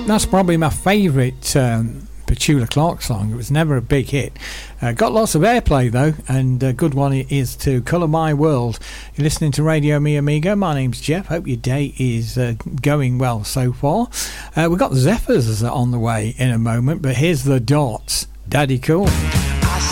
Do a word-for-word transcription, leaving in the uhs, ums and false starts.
That's probably my favourite um, Petula Clark song. It was never a big hit. Uh, got lots of airplay though, and a good one is to Colour My World. You're listening to Radio Mi Amigo. My name's Jeff. Hope your day is uh, going well so far. Uh, we've got the Zephyrs on the way in a moment, but here's the Dots. Daddy Cool.